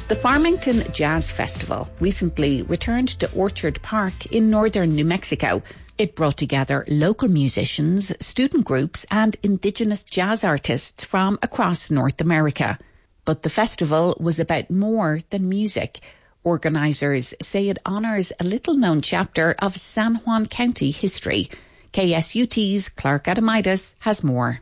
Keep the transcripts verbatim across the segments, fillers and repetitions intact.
The Farmington Jazz Festival recently returned to Orchard Park in northern New Mexico. It brought together local musicians, student groups and Indigenous jazz artists from across North America. But the festival was about more than music. Organisers say it honours a little-known chapter of San Juan County history. K S U T's Clark Adamitis has more.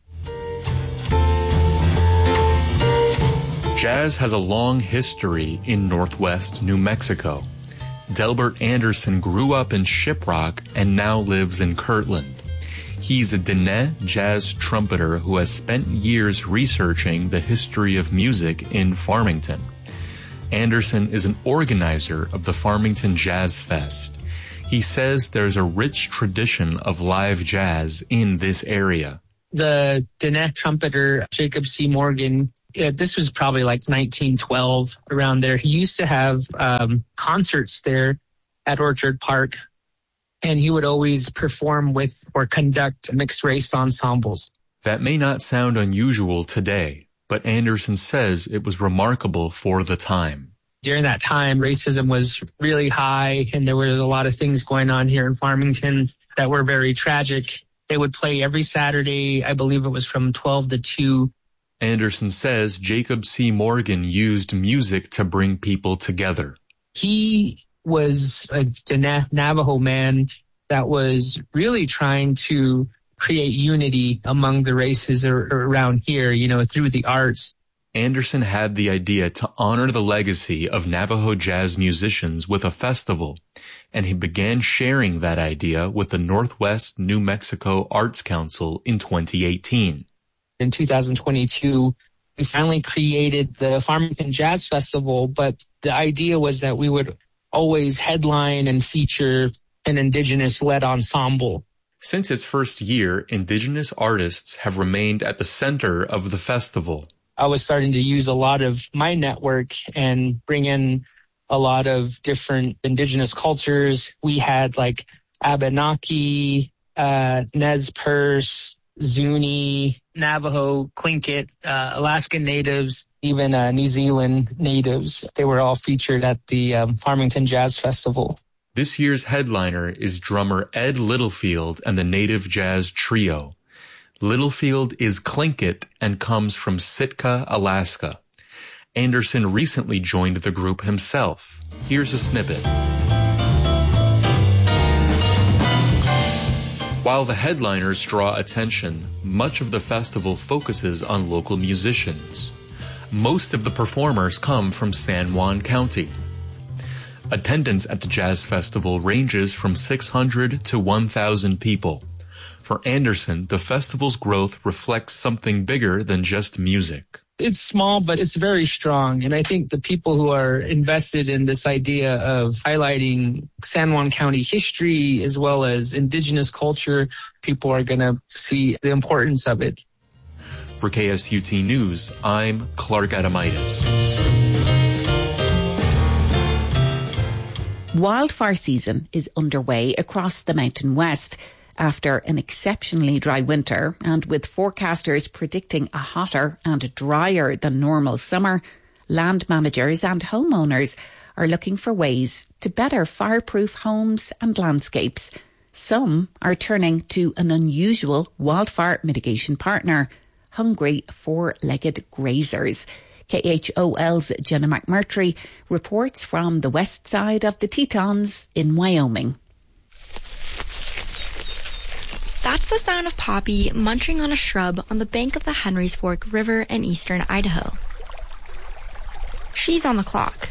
Jazz has a long history in northwest New Mexico. Delbert Anderson grew up in Shiprock and now lives in Kirtland. He's a Diné jazz trumpeter who has spent years researching the history of music in Farmington. Anderson is an organizer of the Farmington Jazz Fest. He says there's a rich tradition of live jazz in this area. The Diné trumpeter, Jacob C. Morgan, yeah, this was probably like nineteen twelve, around there. He used to have um, concerts there at Orchard Park, and he would always perform with or conduct mixed-race ensembles. That may not sound unusual today, but Anderson says it was remarkable for the time. During that time, racism was really high, and there were a lot of things going on here in Farmington that were very tragic. They would play every Saturday. I believe it was from twelve to two. Anderson says Jacob C. Morgan used music to bring people together. He was a Diné Navajo man that was really trying to create unity among the races ar- around here, you know, through the arts. Anderson had the idea to honor the legacy of Navajo jazz musicians with a festival, and he began sharing that idea with the Northwest New Mexico Arts Council in twenty eighteen. In two thousand twenty-two, we finally created the Farmington Jazz Festival, but the idea was that we would always headline and feature an Indigenous-led ensemble. Since its first year, Indigenous artists have remained at the center of the festival. I was starting to use a lot of my network and bring in a lot of different Indigenous cultures. We had like Abenaki, uh, Nez Perce, Zuni, Navajo, Tlingit, uh, Alaskan natives, even uh, New Zealand natives. They were all featured at the um, Farmington Jazz Festival. This year's headliner is drummer Ed Littlefield and the Native Jazz Trio. Littlefield is Tlingit and comes from Sitka, Alaska. Anderson recently joined the group himself. Here's a snippet. While the headliners draw attention, much of the festival focuses on local musicians. Most of the performers come from San Juan County. Attendance at the Jazz Festival ranges from six hundred to one thousand people. For Anderson, the festival's growth reflects something bigger than just music. It's small, but it's very strong. And I think the people who are invested in this idea of highlighting San Juan County history as well as Indigenous culture, people are going to see the importance of it. For K S U T News, I'm Clark Adamitis. Wildfire season is underway across the Mountain West. After an exceptionally dry winter and with forecasters predicting a hotter and drier than normal summer, land managers and homeowners are looking for ways to better fireproof homes and landscapes. Some are turning to an unusual wildfire mitigation partner, hungry four-legged grazers. K H O L's Jenna McMurtry reports from the west side of the Tetons in Wyoming. That's the sound of Poppy munching on a shrub on the bank of the Henry's Fork River in eastern Idaho. She's on the clock.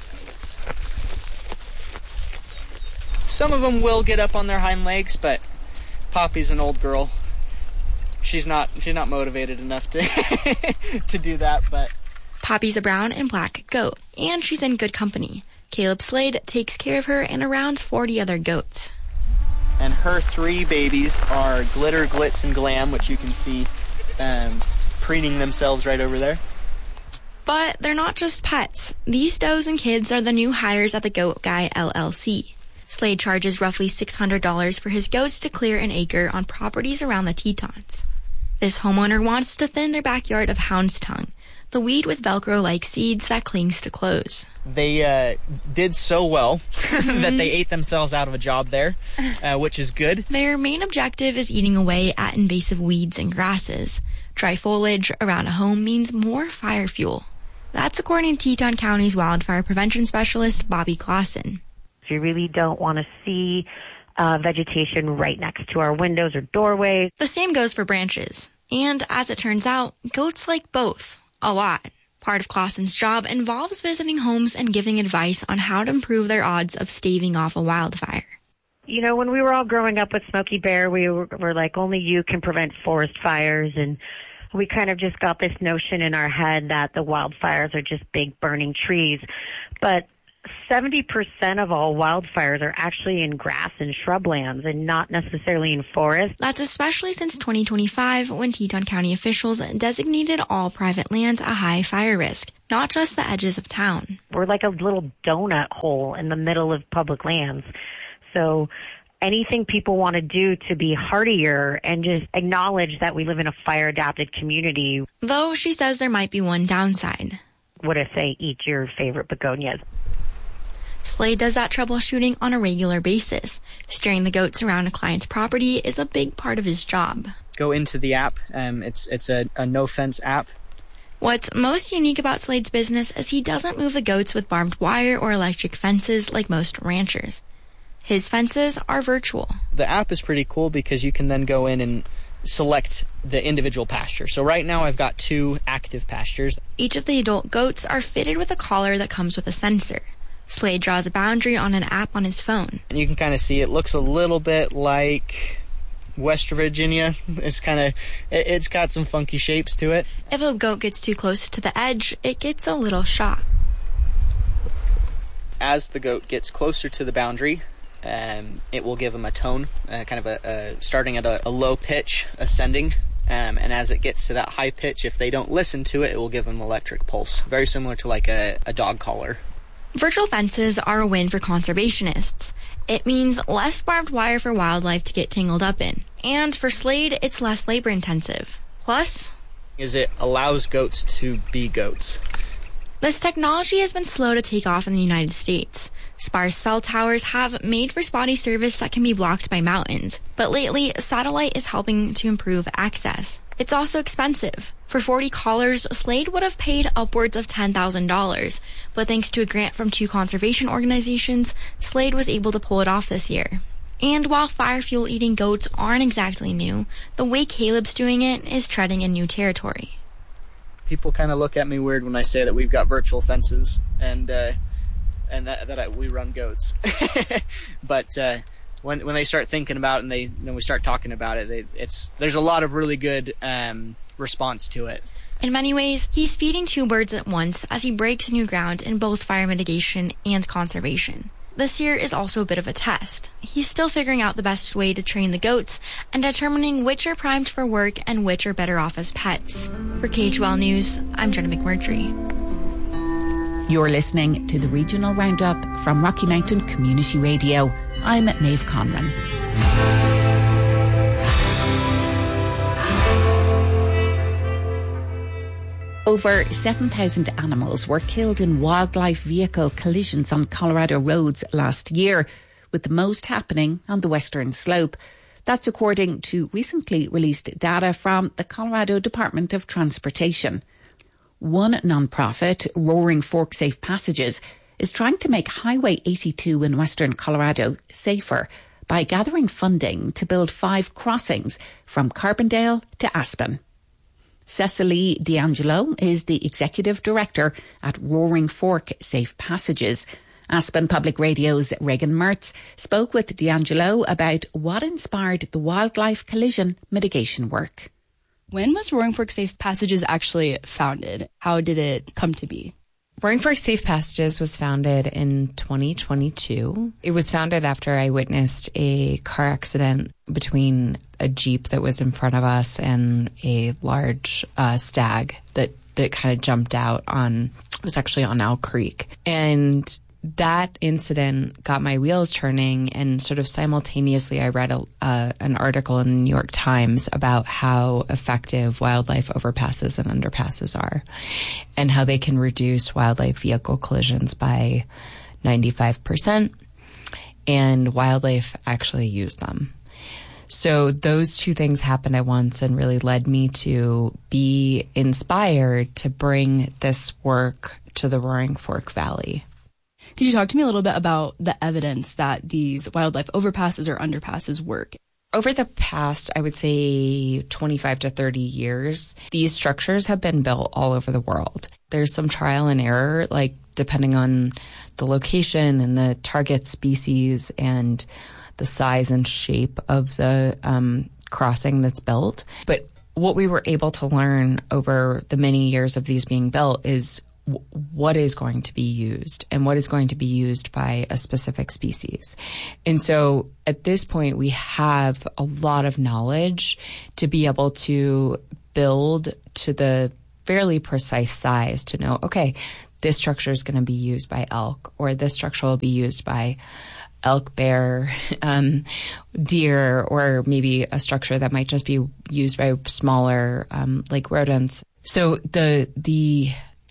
Some of them will get up on their hind legs, but Poppy's an old girl. She's not she's not motivated enough to to do that, but Poppy's a brown and black goat, and she's in good company. Caleb Slade takes care of her and around forty other goats. And her three babies are Glitter, Glitz, and Glam, which you can see um, preening themselves right over there. But they're not just pets. These does and kids are the new hires at the Goat Guy L L C. Slade charges roughly six hundred dollars for his goats to clear an acre on properties around the Tetons. This homeowner wants to thin their backyard of hound's tongue, the weed with Velcro-like seeds that clings to clothes. They uh, did so well that they ate themselves out of a job there, uh, which is good. Their main objective is eating away at invasive weeds and grasses. Dry foliage around a home means more fire fuel. That's according to Teton County's wildfire prevention specialist, Bobby Clausen. We really don't want to see uh, vegetation right next to our windows or doorways. The same goes for branches. And as it turns out, goats like both a lot. Part of Clausen's job involves visiting homes and giving advice on how to improve their odds of staving off a wildfire. You know, when we were all growing up with Smokey Bear, we were, were like, only you can prevent forest fires, and we kind of just got this notion in our head that the wildfires are just big burning trees. But seventy percent of all wildfires are actually in grass and shrublands and not necessarily in forests. That's especially since twenty twenty-five, when Teton County officials designated all private lands a high fire risk, not just the edges of town. We're like a little donut hole in the middle of public lands. So anything people want to do to be hardier and just acknowledge that we live in a fire-adapted community. Though she says there might be one downside. What if they eat your favorite begonias? Slade does that troubleshooting on a regular basis. Steering the goats around a client's property is a big part of his job. Go into the app. Um, it's it's a, a no-fence app. What's most unique about Slade's business is he doesn't move the goats with barbed wire or electric fences like most ranchers. His fences are virtual. The app is pretty cool because you can then go in and select the individual pasture. So right now I've got two active pastures. Each of the adult goats are fitted with a collar that comes with a sensor. Slade draws a boundary on an app on his phone. And you can kind of see it looks a little bit like West Virginia. It's kind of, it's got some funky shapes to it. If a goat gets too close to the edge, it gets a little shocked. As the goat gets closer to the boundary, um, it will give them a tone, uh, kind of a, a starting at a, a low pitch, ascending. Um, and as it gets to that high pitch, if they don't listen to it, it will give them an electric pulse. Very similar to like a, a dog collar. Virtual fences are a win for conservationists. It means less barbed wire for wildlife to get tangled up in. And for Slade, it's less labor intensive. Plus, is it allows goats to be goats. This technology has been slow to take off in the United States. Sparse cell towers have made for spotty service that can be blocked by mountains. But lately, satellite is helping to improve access. It's also expensive. For forty collars, Slade would have paid upwards of ten thousand dollars. But thanks to a grant from two conservation organizations, Slade was able to pull it off this year. And while fire fuel eating goats aren't exactly new, the way Caleb's doing it is treading in new territory. People kind of look at me weird when I say that we've got virtual fences and uh, and that, that I, we run goats. But uh, when when they start thinking about it and they when we start talking about it, they, it's there's a lot of really good um, response to it. In many ways, he's feeding two birds at once as he breaks new ground in both fire mitigation and conservation. This year is also a bit of a test. He's still figuring out the best way to train the goats and determining which are primed for work and which are better off as pets. For K H O L News, I'm Jenna McMurtry. You're listening to the Regional Roundup from Rocky Mountain Community Radio. I'm Maeve Conran. Over seven thousand animals were killed in wildlife vehicle collisions on Colorado roads last year, with the most happening on the western slope. That's according to recently released data from the Colorado Department of Transportation. One non-profit, Roaring Fork Safe Passages, is trying to make Highway eighty-two in western Colorado safer by gathering funding to build five crossings from Carbondale to Aspen. Cecily D'Angelo is the executive director at Roaring Fork Safe Passages. Aspen Public Radio's Reagan Mertz spoke with D'Angelo about what inspired the wildlife collision mitigation work. When was Roaring Fork Safe Passages actually founded? How did it come to be? Roaring Fork Safe Passages was founded in twenty twenty-two. It was founded after I witnessed a car accident between a Jeep that was in front of us and a large uh, stag that, that kind of jumped out on, it was actually on Owl Creek. And that incident got my wheels turning, and sort of simultaneously I read a, uh, an article in the New York Times about how effective wildlife overpasses and underpasses are, and how they can reduce wildlife vehicle collisions by ninety-five percent, and wildlife actually use them. So those two things happened at once and really led me to be inspired to bring this work to the Roaring Fork Valley. Could you talk to me a little bit about the evidence that these wildlife overpasses or underpasses work? Over the past, I would say twenty-five to thirty years, these structures have been built all over the world. There's some trial and error, like depending on the location and the target species and the size and shape of the um, crossing that's built. But what we were able to learn over the many years of these being built is w- what is going to be used and what is going to be used by a specific species. And so at this point, we have a lot of knowledge to be able to build to the fairly precise size to know, okay, this structure is going to be used by elk, or this structure will be used by elk, bear, um, deer, or maybe a structure that might just be used by smaller, um, like rodents. So the, the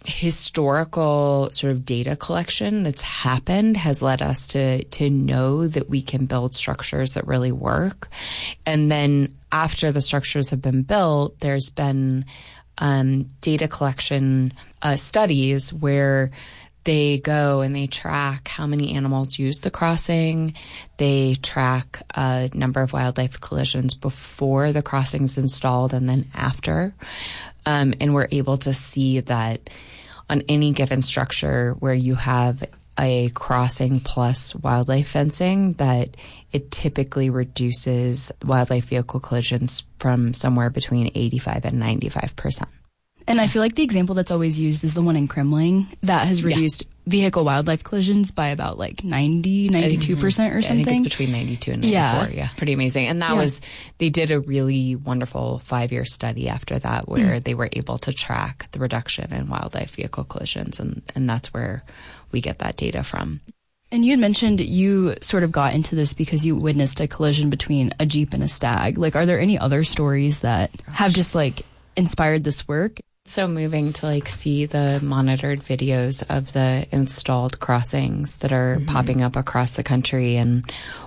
historical sort of data collection that's happened has led us to, to know that we can build structures that really work. And then after the structures have been built, there's been, um, data collection, uh, studies where they go and they track how many animals use the crossing. They track a number of wildlife collisions before the crossing's installed and then after. Um, and we're able to see that on any given structure where you have a crossing plus wildlife fencing, that it typically reduces wildlife vehicle collisions from somewhere between eighty-five and ninety-five percent. And I feel like the example that's always used is the one in Kremling that has reduced yeah. vehicle wildlife collisions by about like ninety, ninety-two percent or something. I think it's between ninety-two and ninety-four. Yeah. yeah. Pretty amazing. And that yeah. was, they did a really wonderful five-year study after that where mm. they were able to track the reduction in wildlife vehicle collisions. And, and that's where we get that data from. And you had mentioned you sort of got into this because you witnessed a collision between a Jeep and a stag. Like, are there any other stories that have just like inspired this work? So moving to like see the monitored videos of the installed crossings that are mm-hmm. popping up across the country, and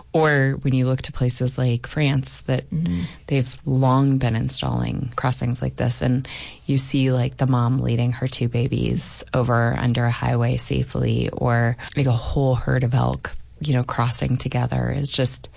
or when you look to places like France that mm-hmm. they've long been installing crossings like this, and you see like the mom leading her two babies over under a highway safely, or like a whole herd of elk, you know, crossing together is just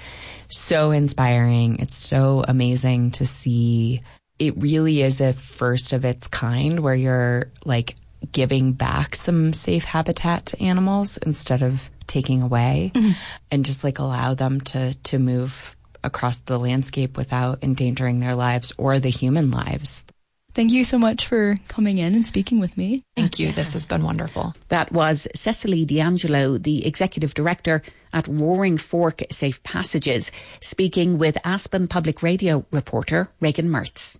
so inspiring. It's so amazing to see. It really is a first of its kind where you're like giving back some safe habitat to animals instead of taking away mm-hmm. and just like allow them to, to move across the landscape without endangering their lives or the human lives. Thank you so much for coming in and speaking with me. Thank you. This has been wonderful. That was Cecily D'Angelo, the Executive Director at Roaring Fork Safe Passages, speaking with Aspen Public Radio reporter Reagan Mertz.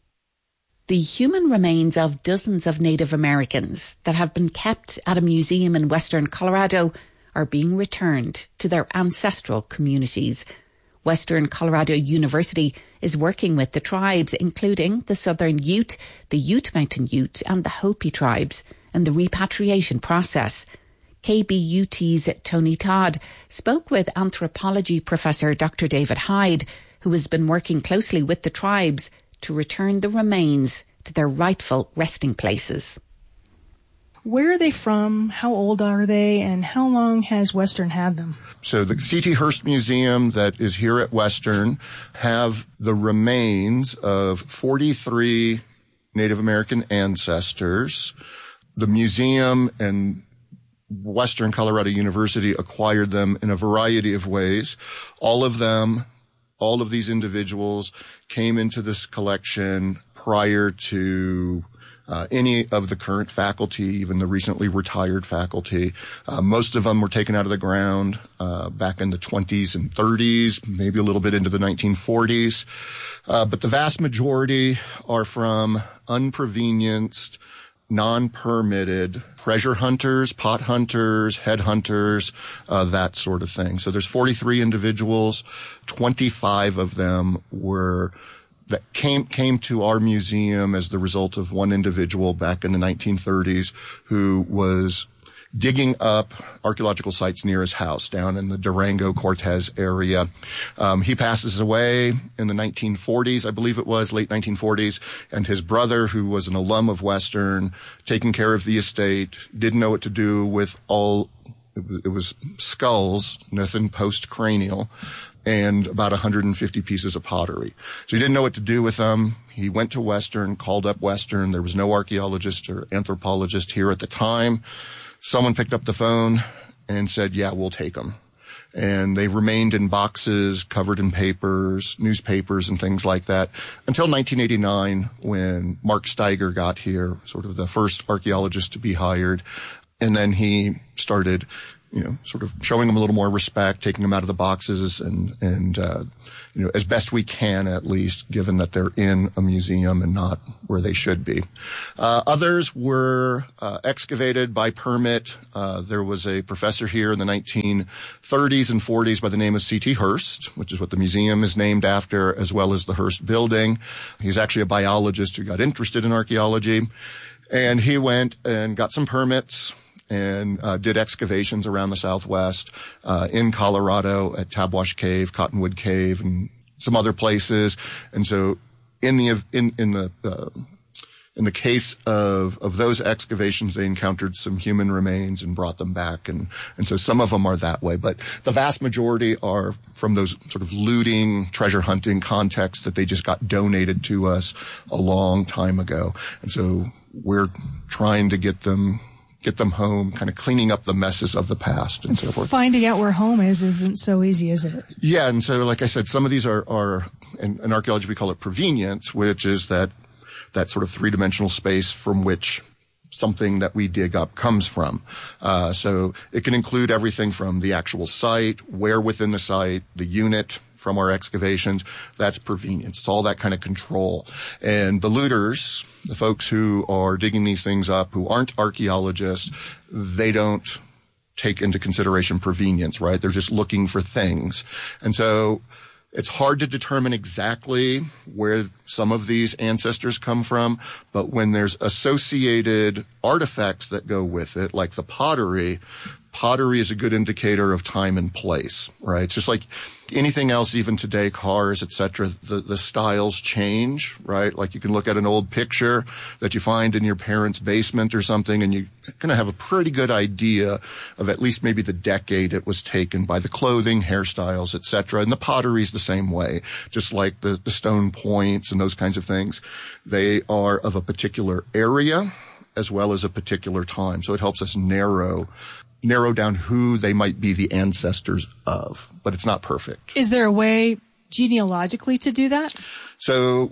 The human remains of dozens of Native Americans that have been kept at a museum in western Colorado are being returned to their ancestral communities. Western Colorado University is working with the tribes, including the Southern Ute, the Ute Mountain Ute and the Hopi tribes, in the repatriation process. K B U T's Tony Todd spoke with anthropology professor Doctor David Hyde, who has been working closely with the tribes to return the remains to their rightful resting places. Where are they from? How old are they? And how long has Western had them? So the C T Hurst Museum that is here at Western have the remains of forty-three Native American ancestors. The museum and Western Colorado University acquired them in a variety of ways. All of them All of these individuals came into this collection prior to uh, any of the current faculty, even the recently retired faculty. Uh, most of them were taken out of the ground uh, back in the twenties and thirties, maybe a little bit into the nineteen forties. Uh, but the vast majority are from unprovenienced, non-permitted treasure hunters, pot hunters, head hunters, uh, that sort of thing. So there's forty-three individuals. twenty-five of them were that came came to our museum as the result of one individual back in the nineteen thirties who was digging up archaeological sites near his house down in the Durango Cortez area. Um, he passes away in the nineteen forties, I believe it was, late nineteen forties, and his brother, who was an alum of Western, taking care of the estate, didn't know what to do with all, it was skulls, nothing post-cranial, and about one hundred fifty pieces of pottery. So he didn't know what to do with them. He went to Western, called up Western. There was no archaeologist or anthropologist here at the time. Someone picked up the phone and said, yeah, we'll take them. And they remained in boxes covered in papers, newspapers, and things like that until nineteen eighty-nine, when Mark Steiger got here, sort of the first archaeologist to be hired. And then he started, you know, sort of showing them a little more respect, taking them out of the boxes and, and, uh, you know, as best we can, at least, given that they're in a museum and not where they should be. Uh, others were, uh, excavated by permit. Uh, there was a professor here in the nineteen thirties and forties by the name of C T Hurst, which is what the museum is named after, as well as the Hurst Building. He's actually a biologist who got interested in archaeology. And he went and got some permits and uh, did excavations around the Southwest, uh, in Colorado at Tabwash Cave, Cottonwood Cave, and some other places. And so in the, in, in the, uh, in the case of, of those excavations, they encountered some human remains and brought them back. And, and so some of them are that way, but the vast majority are from those sort of looting, treasure hunting contexts that they just got donated to us a long time ago. And so we're trying to get them get them home, kind of cleaning up the messes of the past and so forth. Finding out where home is isn't so easy, is it? Yeah, and so like I said, some of these are, are in, in archaeology we call it provenience, which is that that sort of three-dimensional space from which something that we dig up comes from. Uh, so it can include everything from the actual site, where within the site, the unit from our excavations. That's provenience. It's all that kind of control. And the looters, the folks who are digging these things up, who aren't archaeologists, they don't take into consideration provenience, right? They're just looking for things. And so it's hard to determine exactly where some of these ancestors come from, but when there's associated artifacts that go with it, like the pottery, pottery is a good indicator of time and place, right? It's just like anything else, even today, cars, et cetera, the, the styles change, right? Like you can look at an old picture that you find in your parents' basement or something, and you're going to have a pretty good idea of at least maybe the decade it was taken by the clothing, hairstyles, et cetera. And the pottery is the same way, just like the, the stone points and those kinds of things. They are of a particular area as well as a particular time. So it helps us narrow narrow down who they might be the ancestors of, but it's not perfect. Is there a way genealogically to do that? So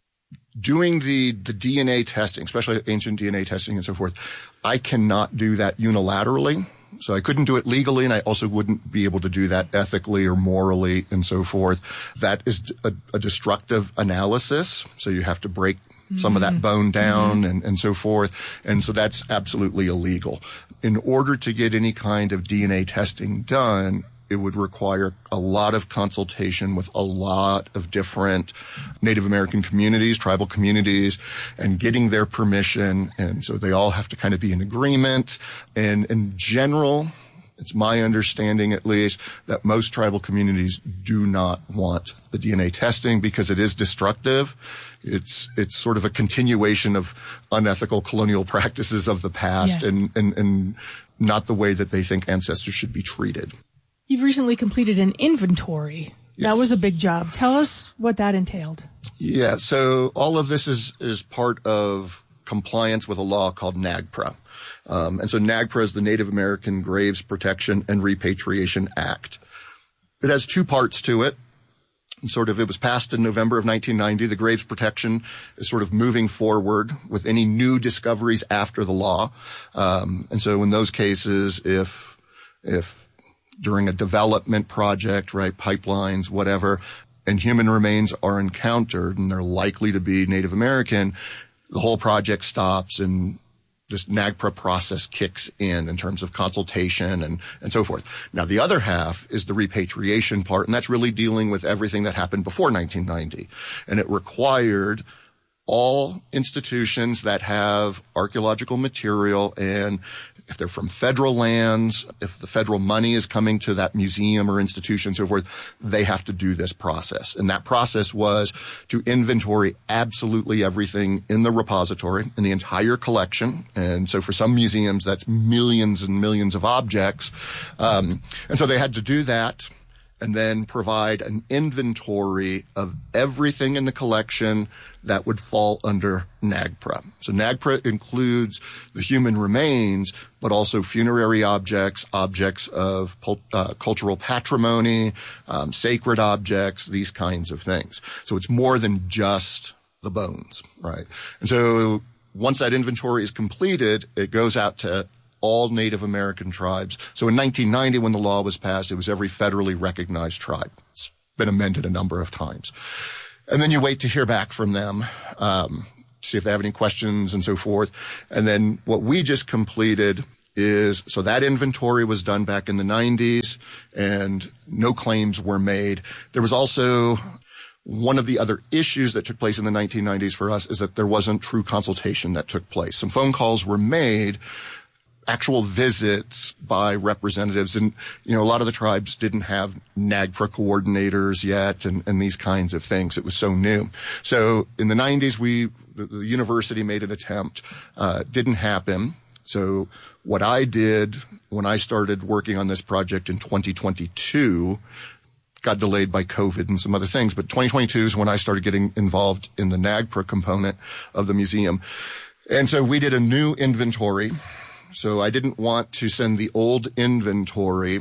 doing the, the D N A testing, especially ancient D N A testing and so forth, I cannot do that unilaterally. So I couldn't do it legally, and I also wouldn't be able to do that ethically or morally and so forth. That is a, a destructive analysis. So you have to break some of that bone down mm-hmm. and, and so forth. And so that's absolutely illegal. In order to get any kind of D N A testing done, it would require a lot of consultation with a lot of different Native American communities, tribal communities, and getting their permission. And so they all have to kind of be in agreement. And in general, it's my understanding, at least, that most tribal communities do not want the D N A testing because it is destructive. It's it's sort of a continuation of unethical colonial practices of the past, yeah. and, and, and not the way that they think ancestors should be treated. You've recently completed an inventory. Yes. That was a big job. Tell us what that entailed. Yeah, so all of this is, is part of compliance with a law called NAGPRA. Um, and so NAGPRA is the Native American Graves Protection and Repatriation Act. It has two parts to it. And sort of, it was passed in November of nineteen ninety. The Graves Protection is sort of moving forward with any new discoveries after the law. Um, and so in those cases, if, if during a development project, right, pipelines, whatever, and human remains are encountered and they're likely to be Native American, the whole project stops and this NAGPRA process kicks in in terms of consultation and, and so forth. Now, the other half is the repatriation part, and that's really dealing with everything that happened before nineteen ninety. And it required all institutions that have archaeological material, and if they're from federal lands, if the federal money is coming to that museum or institution, so forth, they have to do this process. And that process was to inventory absolutely everything in the repository, in the entire collection. And so for some museums, that's millions and millions of objects. Um, and so they had to do that and then provide an inventory of everything in the collection that would fall under NAGPRA. So NAGPRA includes the human remains, but also funerary objects, objects of uh, cultural patrimony, um, sacred objects, these kinds of things. So it's more than just the bones, right? And so once that inventory is completed, it goes out to all Native American tribes. So in nineteen ninety, when the law was passed, it was every federally recognized tribe. It's been amended a number of times. And then you wait to hear back from them, um, see if they have any questions and so forth. And then what we just completed is, so that inventory was done back in the nineties, and no claims were made. There was also one of the other issues that took place in the nineteen nineties for us is that there wasn't true consultation that took place. Some phone calls were made, actual visits by representatives, and you know a lot of the tribes didn't have NAGPRA coordinators yet, and, and these kinds of things. It was so new. So in the nineties, we the, the university made an attempt, uh, didn't happen. So what I did when I started working on this project in twenty twenty-two, got delayed by COVID and some other things, but twenty twenty-two is when I started getting involved in the NAGPRA component of the museum, and so we did a new inventory. So I didn't want to send the old inventory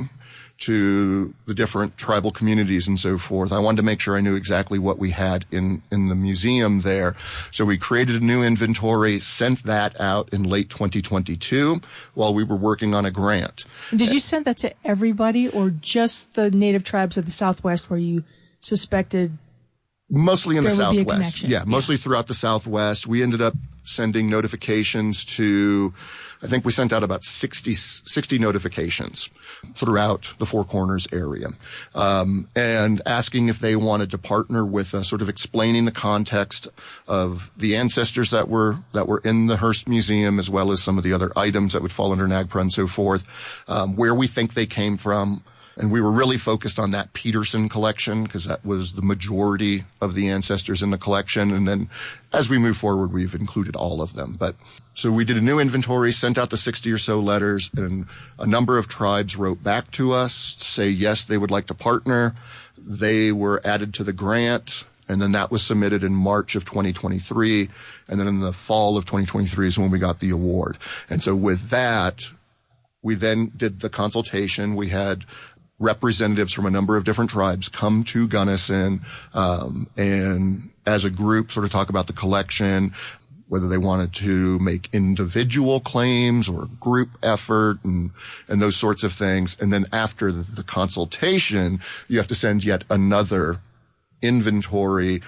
to the different tribal communities and so forth. I wanted to make sure I knew exactly what we had in, in the museum there. So we created a new inventory, sent that out in late twenty twenty-two while we were working on a grant. Did you send that to everybody or just the native tribes of the Southwest where you suspected Mostly in the there would be a Southwest. connection? Yeah, mostly yeah. throughout the Southwest. We ended up sending notifications to, I think we sent out about sixty, sixty notifications throughout the Four Corners area, um, and asking if they wanted to partner with us, sort of explaining the context of the ancestors that were, that were in the Hearst Museum, as well as some of the other items that would fall under NAGPRA and so forth, um, where we think they came from. And we were really focused on that Peterson collection because that was the majority of the ancestors in the collection. And then as we move forward, we've included all of them. But so we did a new inventory, sent out the sixty or so letters, and a number of tribes wrote back to us to say, yes, they would like to partner. They were added to the grant. And then that was submitted in March of twenty twenty-three. And then in the fall of twenty twenty-three is when we got the award. And so with that, we then did the consultation. We had representatives from a number of different tribes come to Gunnison, um, and as a group sort of talk about the collection, whether they wanted to make individual claims or group effort and, and those sorts of things. And then after the, the consultation, you have to send yet another inventory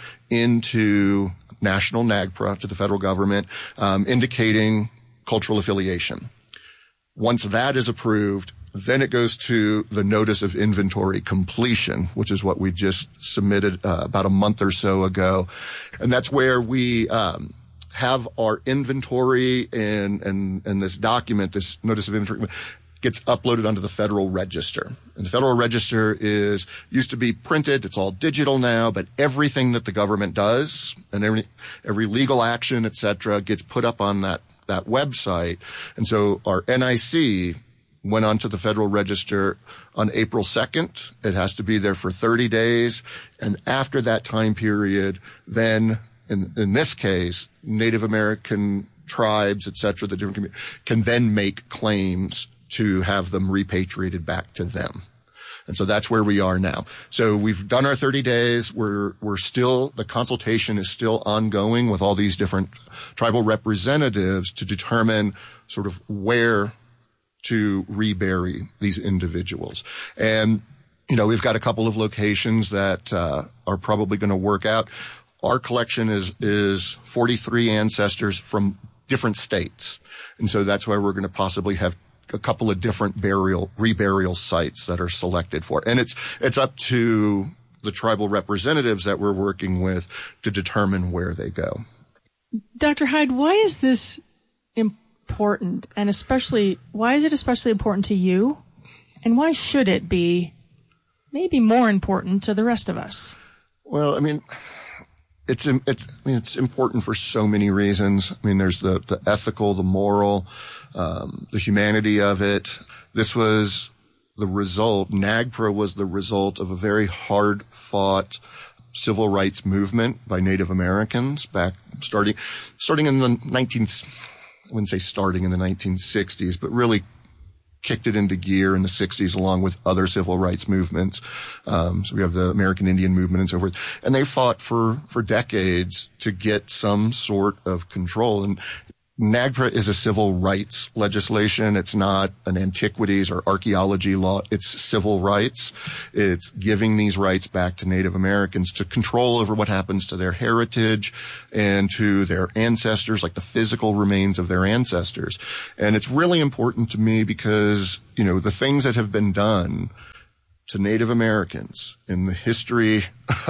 into National NAGPRA, to the federal government, um, indicating cultural affiliation. Once that is approved, then it goes to the notice of inventory completion, which is what we just submitted uh, about a month or so ago. And that's where we um, have our inventory and, and, and this document, this notice of inventory, gets uploaded onto the Federal Register. And the Federal Register is used to be printed. It's all digital now, but everything that the government does and every, every legal action, et cetera, gets put up on that, that website. And so our N I C went onto the Federal Register on April second. It has to be there for thirty days. And after that time period, then in, in this case, Native American tribes, et cetera, the different communities can then make claims to have them repatriated back to them. And so that's where we are now. So we've done our thirty days. We're, we're still, the consultation is still ongoing with all these different tribal representatives to determine sort of where to rebury these individuals. And, you know, we've got a couple of locations that, uh, are probably going to work out. Our collection is, is forty-three ancestors from different states. And so that's why we're going to possibly have a couple of different burial, reburial sites that are selected for. And it's, it's up to the tribal representatives that we're working with to determine where they go. Doctor Hyde, why is this important? And especially, why is it especially important to you? And why should it be maybe more important to the rest of us? Well, I mean, it's, it's, I mean, it's important for so many reasons. I mean, there's the, the ethical, the moral, um, the humanity of it. This was the result, NAGPRA was the result of a very hard fought civil rights movement by Native Americans back starting, starting in the nineteen, I wouldn't say starting in the nineteen sixties, but really kicked it into gear in the sixties along with other civil rights movements. Um, so we have the American Indian movement and so forth. And they fought for, for decades to get some sort of control. And NAGPRA is a civil rights legislation. It's not an antiquities or archaeology law. It's civil rights. It's giving these rights back to Native Americans to control over what happens to their heritage and to their ancestors, like the physical remains of their ancestors. And it's really important to me because, you know, the things that have been done to Native Americans in the history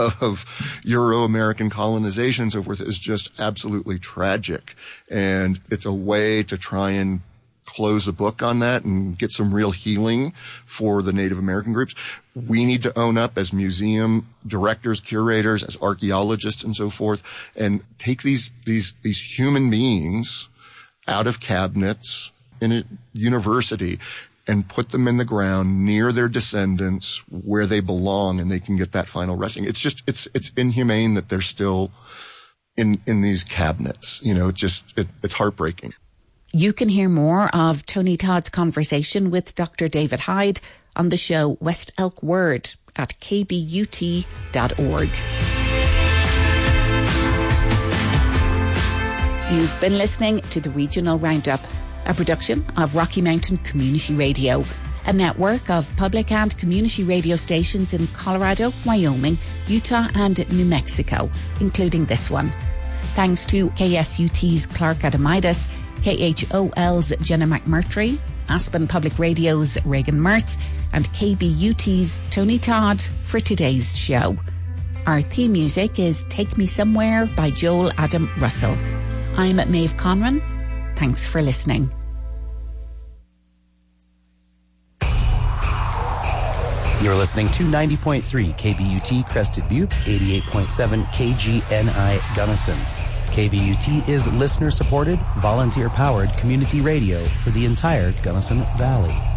of Euro-American colonization and so forth is just absolutely tragic. And it's a way to try and close the book on that and get some real healing for the Native American groups. We need to own up as museum directors, curators, as archaeologists and so forth, and take these, these, these human beings out of cabinets in a university and put them in the ground near their descendants where they belong and they can get that final resting. It's just, it's, it's inhumane that they're still in, in these cabinets. You know, it just, it, it's heartbreaking. You can hear more of Tony Todd's conversation with Doctor David Hyde on the show West Elk Word at k b u t dot org. You've been listening to the Regional Roundup, a production of Rocky Mountain Community Radio, a network of public and community radio stations in Colorado, Wyoming, Utah and New Mexico, including this one. Thanks to K S U T's Clark Adamidas, K H O L's Jenna McMurtry, Aspen Public Radio's Reagan Mertz, and K B U T's Tony Todd for today's show. Our theme music is Take Me Somewhere by Joel Adam Russell. I'm Maeve Conran. Thanks for listening. You're listening to ninety point three K B U T Crested Butte, eighty-eight point seven K G N I Gunnison. K B U T is listener-supported, volunteer-powered community radio for the entire Gunnison Valley.